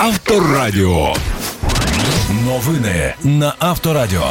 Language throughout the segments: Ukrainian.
Авторадіо. Новини на Авторадіо.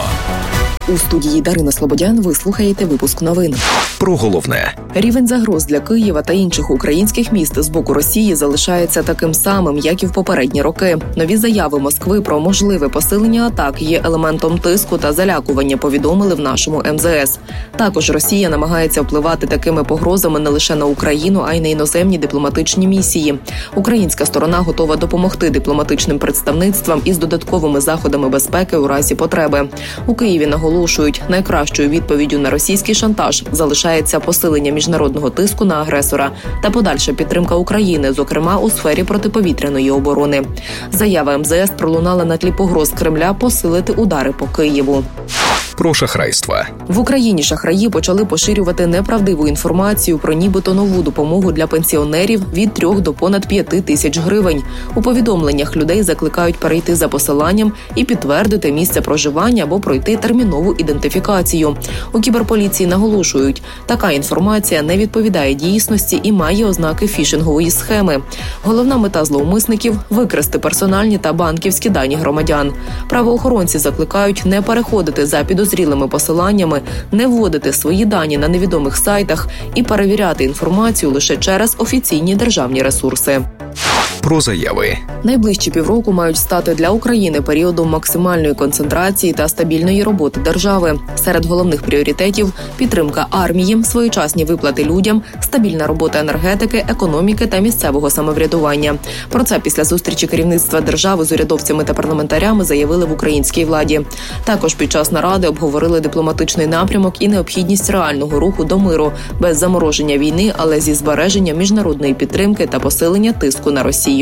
У студії Дарина Слободян ви слухаєте випуск новин. Про головне. Рівень загроз для Києва та інших українських міст з боку Росії залишається таким самим, як і в попередні роки. Нові заяви Москви про можливе посилення атак є елементом тиску та залякування, повідомили в нашому МЗС. Також Росія намагається впливати такими погрозами не лише на Україну, а й на іноземні дипломатичні місії. Українська сторона готова допомогти дипломатичним представництвам із додатковими заходами безпеки у разі потреби. У Києві наголошують, найкращою відповіддю на російський шантаж залишається посилення міжнародного тиску на агресора та подальша підтримка України, зокрема у сфері протиповітряної оборони. Заява МЗС пролунала на тлі погроз Кремля посилити удари по Києву. Про шахрайство. В Україні шахраї почали поширювати неправдиву інформацію про нібито нову допомогу для пенсіонерів від 3 до понад 5 тисяч гривень. У повідомленнях людей закликають перейти за посиланням і підтвердити місце проживання або пройти термінову ідентифікацію. У кіберполіції наголошують, така інформація не відповідає дійсності і має ознаки фішингової схеми. Головна мета зловмисників – викрасти персональні та банківські дані громадян. Правоохоронці закликають не переходити за підозрілими посиланнями, не вводити свої дані на невідомих сайтах і перевіряти інформацію лише через офіційні державні ресурси. Про заяви. Найближчі півроку мають стати для України періодом максимальної концентрації та стабільної роботи держави. Серед головних пріоритетів – підтримка армії, своєчасні виплати людям, стабільна робота енергетики, економіки та місцевого самоврядування. Про це після зустрічі керівництва держави з урядовцями та парламентарями заявили в українській владі. Також під час наради обговорили дипломатичний напрямок і необхідність реального руху до миру, без замороження війни, але зі збереженням міжнародної підтримки та посилення тиску на Росію.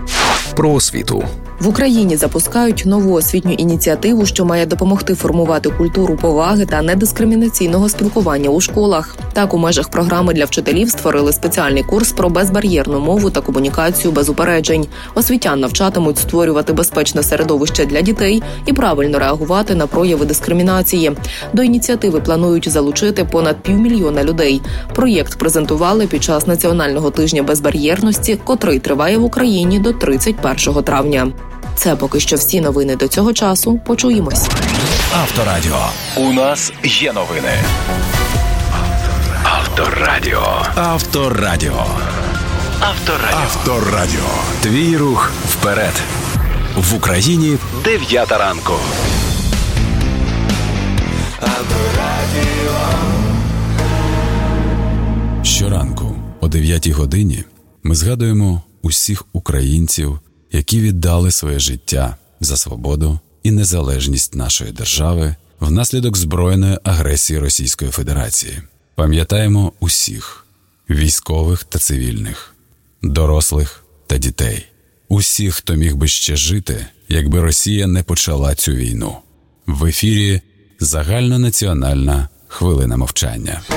Про освіту. В Україні запускають нову освітню ініціативу, що має допомогти формувати культуру поваги та недискримінаційного спілкування у школах. Так, у межах програми для вчителів створили спеціальний курс про безбар'єрну мову та комунікацію без упереджень. Освітян навчатимуть створювати безпечне середовище для дітей і правильно реагувати на прояви дискримінації. До ініціативи планують залучити понад 500 000 людей. Проєкт презентували під час Національного тижня безбар'єрності, котрий триває в Україні до 31 травня. Це поки що всі новини до цього часу. Почуємось. Авторадіо. У нас є новини. Авторадіо. Авторадіо. Авторадіо. Авторадіо. Твій рух вперед. В Україні 9 ранку. Авторадіо. Щоранку о 9 годині ми згадуємо усіх українців, які віддали своє життя за свободу і незалежність нашої держави внаслідок збройної агресії Російської Федерації. Пам'ятаємо усіх – військових та цивільних, дорослих та дітей. Усіх, хто міг би ще жити, якби Росія не почала цю війну. В ефірі загальнонаціональна хвилина мовчання.